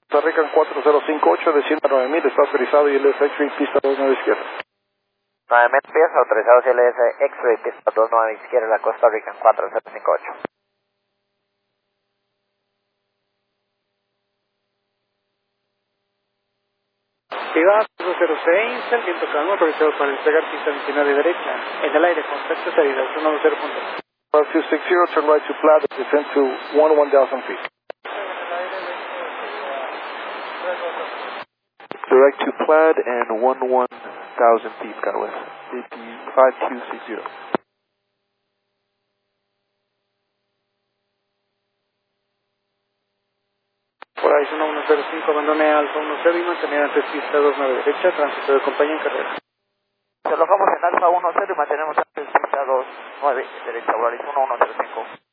Costa Rica en 4058, desciende a 9000, está autorizado y el X-Ray pista 29 izquierda. 9000 pies, autorizados LS X-Ray pista 29 izquierda, la Costa Rica en 4058. Viva 206, el viento calmo, autorizado para despegar pista 29 derecha. En el aire, contacto salida, 110. 260, turn right to flat, descend to 1000 feet. Direct to Plaid and 11,000 feet, SkyWest. AP 5260. Por ahí 1105, abandone Alfa 10 y mantener antes pista 29 derecha, tránsito de compañía en carrera. Se alojamos en Alfa 10 y mantenemos antes pista 29 derecha, Volaris 1105.